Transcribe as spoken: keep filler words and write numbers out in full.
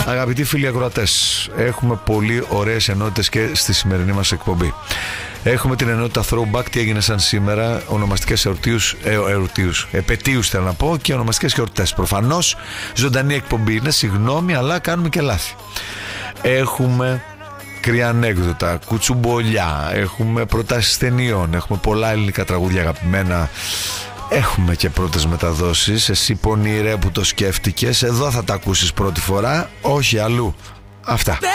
Αγαπητοί φίλοι ακροατές, έχουμε πολύ ωραίες ενότητες και στη σημερινή μας εκπομπή. Έχουμε την ενότητα Throwback, τι έγινε σαν σήμερα, ονομαστικές εορτίους, ε, εορτίους, επετίους θέλω να πω, και ονομαστικές εορτές. Προφανώς ζωντανή εκπομπή είναι, συγγνώμη, αλλά κάνουμε και λάθη. Έχουμε κρύα ανέκδοτα, κουτσουμπολιά, έχουμε προτάσεις ταινιών, έχουμε πολλά ελληνικά τραγούδια αγαπημένα. Έχουμε και πρώτες μεταδόσεις. Εσύ πονηρέ που το σκέφτηκες, εδώ θα τα ακούσεις πρώτη φορά, όχι αλλού. Αυτά.